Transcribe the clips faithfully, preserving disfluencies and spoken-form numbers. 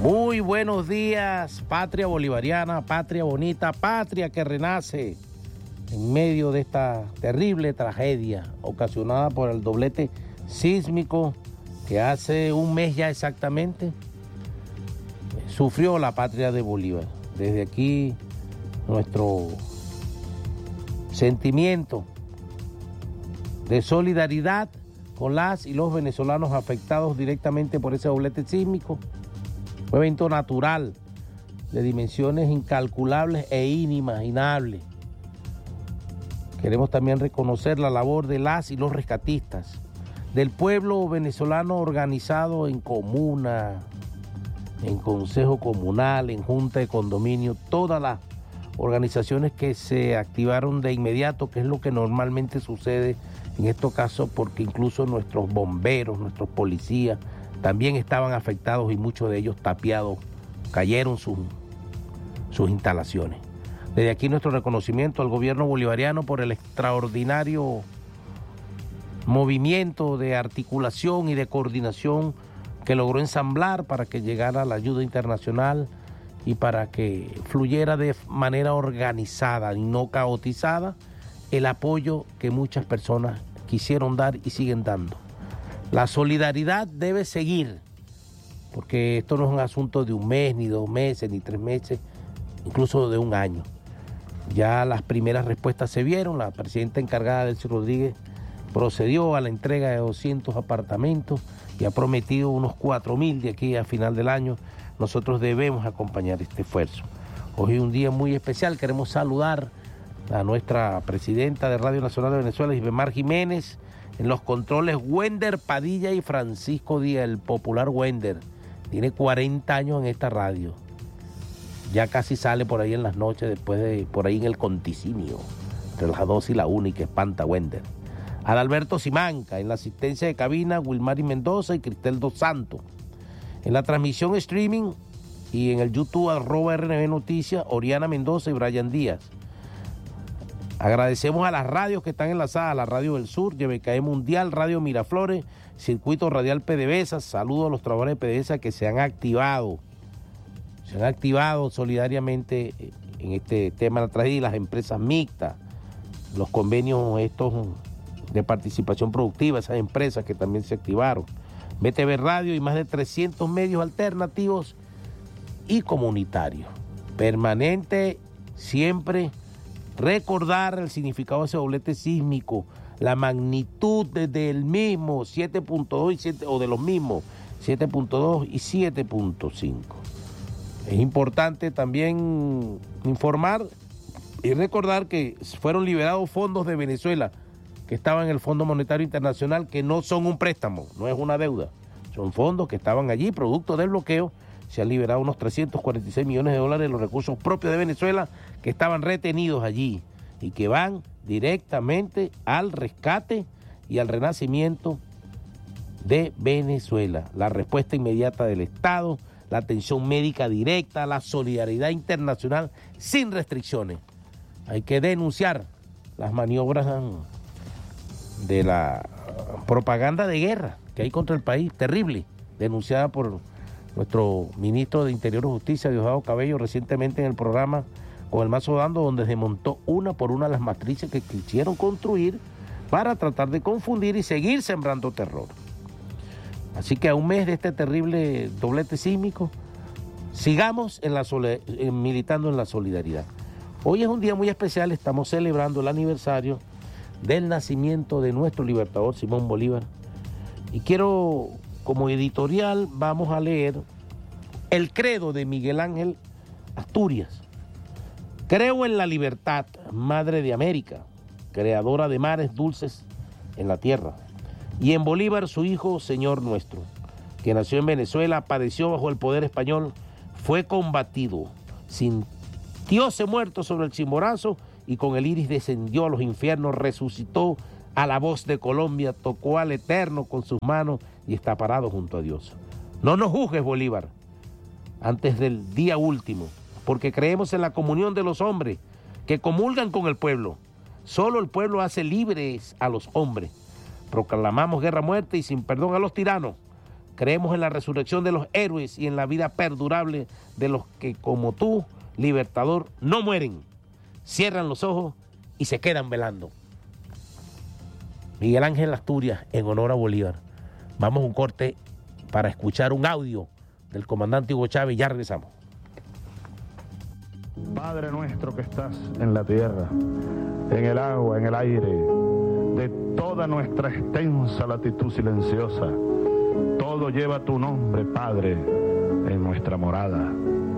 Muy buenos días, patria bolivariana, patria bonita, patria que renace en medio de esta terrible tragedia ocasionada por el doblete sísmico que hace un mes ya exactamente sufrió la patria de Bolívar. Desde aquí nuestro sentimiento de solidaridad con las y los venezolanos afectados directamente por ese doblete sísmico. Un evento natural de dimensiones incalculables e inimaginables. Queremos también reconocer la labor de las y los rescatistas, del pueblo venezolano organizado en comuna, en consejo comunal, en junta de condominio, todas las organizaciones que se activaron de inmediato, que es lo que normalmente sucede en estos casos, porque incluso nuestros bomberos, nuestros policías, también estaban afectados y muchos de ellos tapiados, cayeron sus, sus instalaciones. Desde aquí nuestro reconocimiento al gobierno bolivariano por el extraordinario movimiento de articulación y de coordinación que logró ensamblar para que llegara la ayuda internacional y para que fluyera de manera organizada y no caotizada el apoyo que muchas personas quisieron dar y siguen dando. La solidaridad debe seguir, porque esto no es un asunto de un mes, ni dos meses, ni tres meses, incluso de un año. Ya las primeras respuestas se vieron. La presidenta encargada, Delcy Rodríguez, procedió a la entrega de doscientos apartamentos y ha prometido unos cuatro mil de aquí a final del año. Nosotros debemos acompañar este esfuerzo. Hoy es un día muy especial. Queremos saludar a nuestra presidenta de Radio Nacional de Venezuela, Isbemar Jiménez. En los controles, Wender Padilla y Francisco Díaz, el popular Wender. Tiene cuarenta años en esta radio. Ya casi sale por ahí en las noches, después de por ahí en el conticinio, entre las dos y la una, y que espanta Wender. Adalberto Simanca, en la asistencia de cabina, Wilmary Mendoza y Cristel Dos Santos. En la transmisión streaming y en el YouTube, arroba R N B Noticias, Oriana Mendoza y Brian Díaz. Agradecemos a las radios que están enlazadas, la Radio del Sur, Y B K E Mundial, Radio Miraflores, Circuito Radial PDVSA. Saludos a los trabajadores de PDVSA que se han activado, se han activado solidariamente en este tema de la tragedia, y las empresas mixtas, los convenios estos de participación productiva, esas empresas que también se activaron. B T V Radio y más de trescientos medios alternativos y comunitarios. Permanente, siempre recordar el significado de ese doblete sísmico, la magnitud del mismo siete punto dos y siete, o de los mismos siete punto dos y siete punto cinco. Es importante también informar y recordar que fueron liberados fondos de Venezuela que estaban en el Fondo Monetario Internacional, que no son un préstamo, no es una deuda, son fondos que estaban allí, producto del bloqueo. Se han liberado unos trescientos cuarenta y seis millones de dólares de los recursos propios de Venezuela que estaban retenidos allí y que van directamente al rescate y al renacimiento de Venezuela. La respuesta inmediata del Estado, la atención médica directa, la solidaridad internacional sin restricciones. Hay que denunciar las maniobras de la propaganda de guerra que hay contra el país, terrible, denunciada por nuestro ministro de Interior y Justicia, Diosdado Cabello, recientemente en el programa Con el Mazo Dando, donde desmontó una por una las matrices que quisieron construir para tratar de confundir y seguir sembrando terror. Así que a un mes de este terrible doblete sísmico, sigamos en la sole- en, militando en la solidaridad. Hoy es un día muy especial, estamos celebrando el aniversario del nacimiento de nuestro libertador Simón Bolívar. Y quiero, como editorial, vamos a leer el credo de Miguel Ángel Asturias. Creo en la libertad, madre de América, creadora de mares dulces en la tierra, y en Bolívar, su hijo, señor nuestro, que nació en Venezuela, padeció bajo el poder español, fue combatido, sintióse muerto sobre el Chimborazo y con el iris descendió a los infiernos, resucitó a la voz de Colombia, tocó al Eterno con sus manos y está parado junto a Dios. No nos juzgues, Bolívar, antes del día último, porque creemos en la comunión de los hombres que comulgan con el pueblo. Solo el pueblo hace libres a los hombres. Proclamamos guerra, muerte y sin perdón a los tiranos. Creemos en la resurrección de los héroes y en la vida perdurable de los que, como tú, Libertador, no mueren, cierran los ojos y se quedan velando. Miguel Ángel Asturias, en honor a Bolívar. Vamos a un corte para escuchar un audio del comandante Hugo Chávez y ya regresamos. Padre nuestro que estás en la tierra, en el agua, en el aire, de toda nuestra extensa latitud silenciosa, todo lleva tu nombre, Padre, en nuestra morada.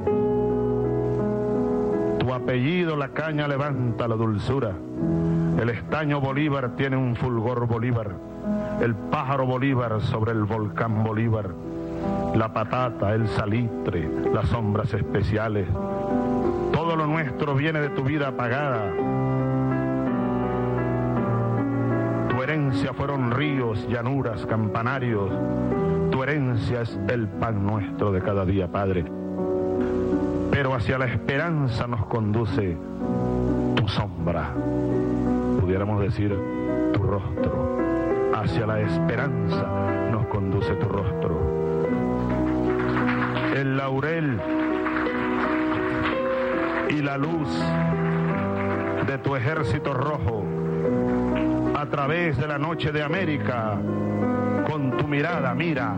Tu apellido la caña levanta la dulzura, el estaño Bolívar tiene un fulgor Bolívar, el pájaro Bolívar sobre el volcán Bolívar, la patata, el salitre, las sombras especiales. Todo lo nuestro viene de tu vida apagada. Tu herencia fueron ríos, llanuras, campanarios. Tu herencia es el pan nuestro de cada día, Padre. Pero hacia la esperanza nos conduce tu sombra. Pudiéramos decir tu rostro. Hacia la esperanza nos conduce tu rostro. El laurel y la luz de tu ejército rojo a través de la noche de América, con tu mirada mira,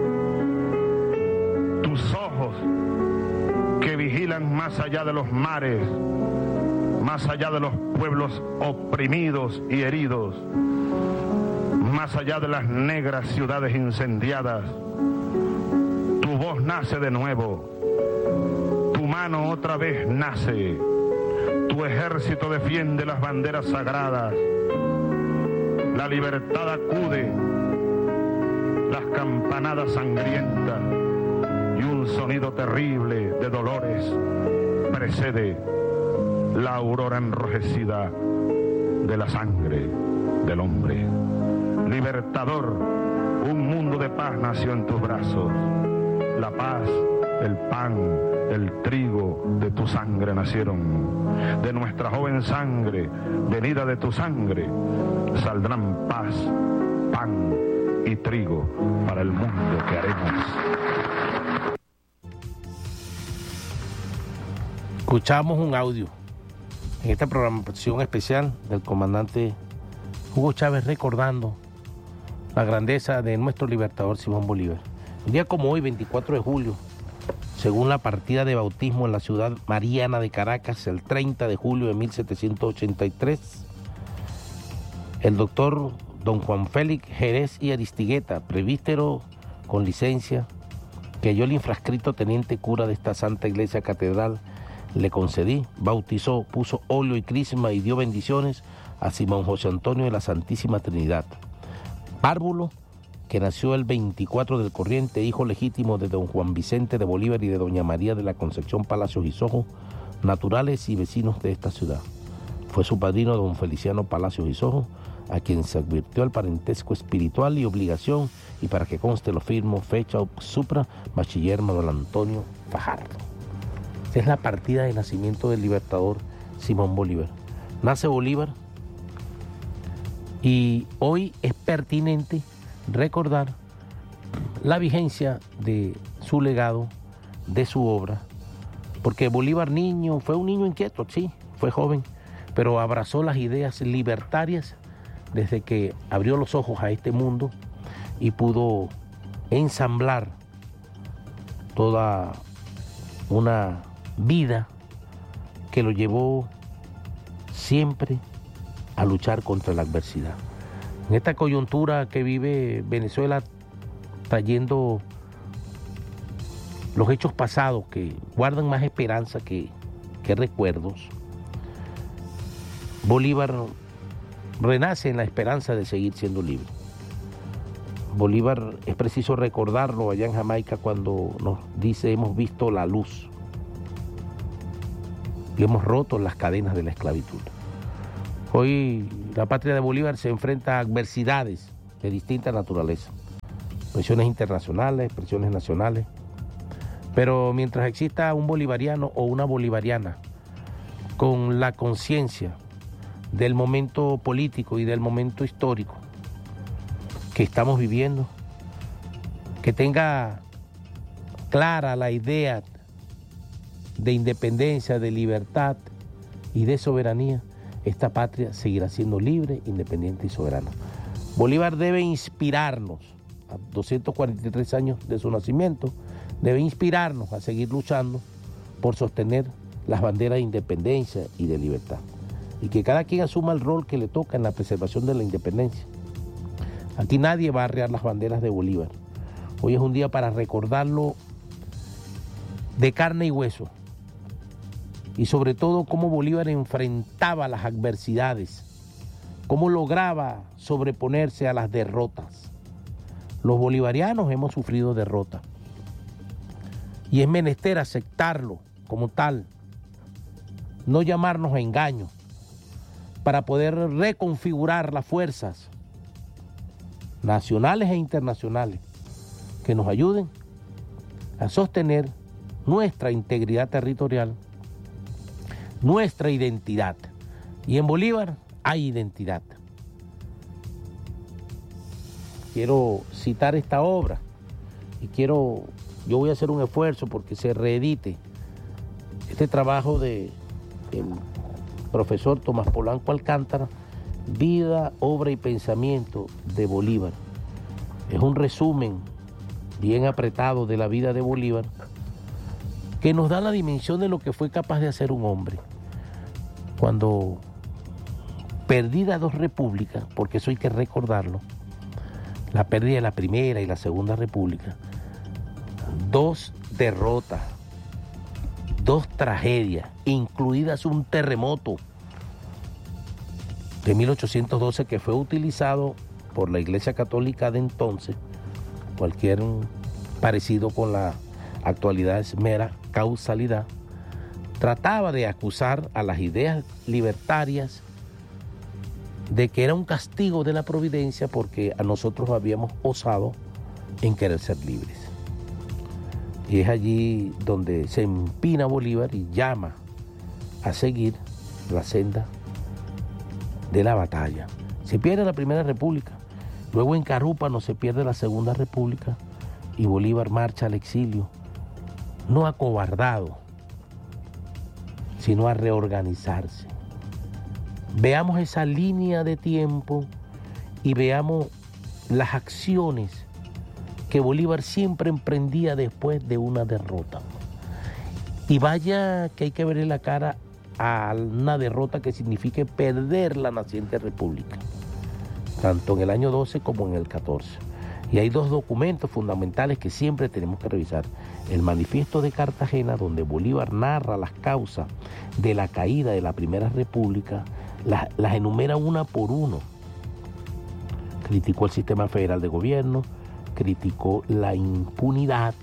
tus ojos que vigilan más allá de los mares, más allá de los pueblos oprimidos y heridos, más allá de las negras ciudades incendiadas. Tu voz nace de nuevo, tu mano otra vez nace, tu ejército defiende las banderas sagradas, la libertad acude, las campanadas sangrientas y un sonido terrible de dolores precede la aurora enrojecida de la sangre del hombre. Libertador, un mundo de paz nació en tus brazos. La paz, el pan, el trigo de tu sangre nacieron. De nuestra joven sangre, venida de tu sangre, saldrán paz, pan y trigo para el mundo que haremos. Escuchamos un audio en esta programación especial del comandante Hugo Chávez recordando la grandeza de nuestro libertador Simón Bolívar. Un día como hoy, veinticuatro de julio, según la partida de bautismo en la ciudad mariana de Caracas, el treinta de julio de mil setecientos ochenta y tres, el doctor don Juan Félix Jerez y Aristigueta, presbítero con licencia, que yo el infrascrito teniente cura de esta Santa Iglesia Catedral le concedí, bautizó, puso óleo y crisma y dio bendiciones a Simón José Antonio de la Santísima Trinidad. Párvulo, que nació el veinticuatro del corriente, hijo legítimo de don Juan Vicente de Bolívar y de doña María de la Concepción Palacios Hisojo, naturales y vecinos de esta ciudad. Fue su padrino don Feliciano Palacios Hisojo, a quien se advirtió el parentesco espiritual y obligación, y para que conste lo firmo, fecha supra, bachiller Manuel Antonio Fajardo. Esta es la partida de nacimiento del libertador Simón Bolívar. Nace Bolívar y hoy es pertinente recordar la vigencia de su legado, de su obra, porque Bolívar niño, fue un niño inquieto, sí, fue joven, pero abrazó las ideas libertarias desde que abrió los ojos a este mundo y pudo ensamblar toda una vida que lo llevó siempre a luchar contra la adversidad. En esta coyuntura que vive Venezuela, trayendo los hechos pasados que guardan más esperanza que, que recuerdos, Bolívar renace en la esperanza de seguir siendo libre. Bolívar, es preciso recordarlo allá en Jamaica cuando nos dice: hemos visto la luz y hemos roto las cadenas de la esclavitud. Hoy la patria de Bolívar se enfrenta a adversidades de distinta naturaleza, presiones internacionales, presiones nacionales, pero mientras exista un bolivariano o una bolivariana con la conciencia del momento político y del momento histórico que estamos viviendo, que tenga clara la idea de independencia, de libertad y de soberanía, esta patria seguirá siendo libre, independiente y soberana. Bolívar debe inspirarnos, a doscientos cuarenta y tres años de su nacimiento, debe inspirarnos a seguir luchando por sostener las banderas de independencia y de libertad. Y que cada quien asuma el rol que le toca en la preservación de la independencia. Aquí nadie va a arrear las banderas de Bolívar. Hoy es un día para recordarlo de carne y hueso. Y sobre todo cómo Bolívar enfrentaba las adversidades, cómo lograba sobreponerse a las derrotas. Los bolivarianos hemos sufrido derrotas y es menester aceptarlo como tal, no llamarnos a engaño, para poder reconfigurar las fuerzas nacionales e internacionales que nos ayuden a sostener nuestra integridad territorial, nuestra identidad. Y en Bolívar hay identidad. Quiero citar esta obra y quiero, yo voy a hacer un esfuerzo porque se reedite este trabajo de el profesor Tomás Polanco Alcántara, Vida, Obra y Pensamiento de Bolívar. Es un resumen bien apretado de la vida de Bolívar que nos da la dimensión de lo que fue capaz de hacer un hombre. Cuando perdida dos repúblicas, porque eso hay que recordarlo, la pérdida de la primera y la segunda república, dos derrotas, dos tragedias, incluidas un terremoto de mil ochocientos doce que fue utilizado por la Iglesia Católica de entonces. Cualquier parecido con la actualidad es mera causalidad. Trataba de acusar a las ideas libertarias de que era un castigo de la providencia porque a nosotros habíamos osado en querer ser libres. Y es allí donde se empina Bolívar y llama a seguir la senda de la batalla. Se pierde la Primera República, luego en Carúpano se pierde la Segunda República y Bolívar marcha al exilio, no acobardado, sino a reorganizarse. Veamos esa línea de tiempo y veamos las acciones que Bolívar siempre emprendía después de una derrota. Y vaya que hay que verle la cara a una derrota que signifique perder la naciente república, tanto en el año doce como en el catorce. Y hay dos documentos fundamentales que siempre tenemos que revisar. El Manifiesto de Cartagena, donde Bolívar narra las causas de la caída de la Primera República, las, las enumera una por uno. Criticó el sistema federal de gobierno, criticó la impunidad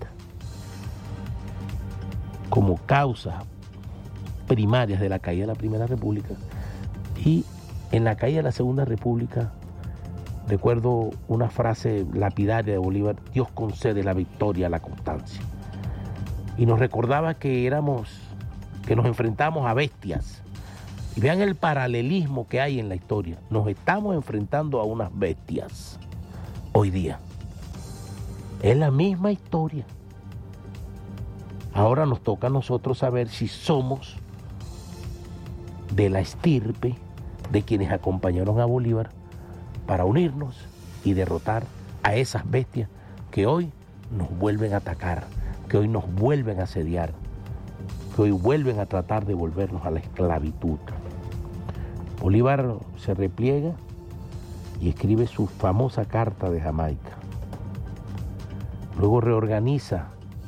como causa primarias de la caída de la Primera República, y en la caída de la Segunda República, recuerdo una frase lapidaria de Bolívar: Dios concede la victoria a la constancia. Y nos recordaba que éramos, que nos enfrentamos a bestias. Y vean el paralelismo que hay en la historia. Nos estamos enfrentando a unas bestias hoy día. Es la misma historia. Ahora nos toca a nosotros saber si somos de la estirpe de quienes acompañaron a Bolívar para unirnos y derrotar a esas bestias que hoy nos vuelven a atacar, que hoy nos vuelven a asediar, que hoy vuelven a tratar de volvernos a la esclavitud. Bolívar se repliega y escribe su famosa Carta de Jamaica. Luego reorganiza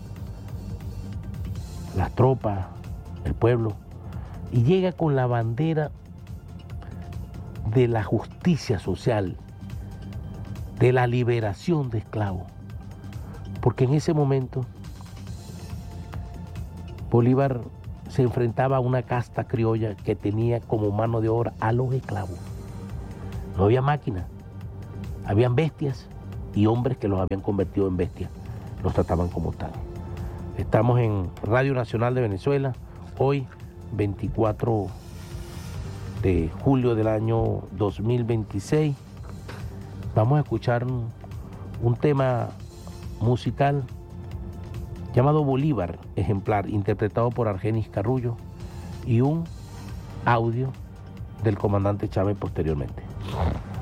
las tropas, el pueblo, y llega con la bandera de la justicia social, de la liberación de esclavos. Porque en ese momento Bolívar se enfrentaba a una casta criolla que tenía como mano de obra a los esclavos. No había máquinas, habían bestias y hombres que los habían convertido en bestias, los trataban como tal. Estamos en Radio Nacional de Venezuela, hoy veinticuatro de julio del año dos mil veintiséis. Vamos a escuchar un, un tema musical llamado Bolívar, ejemplar, interpretado por Argenis Carrullo, y un audio del comandante Chávez posteriormente.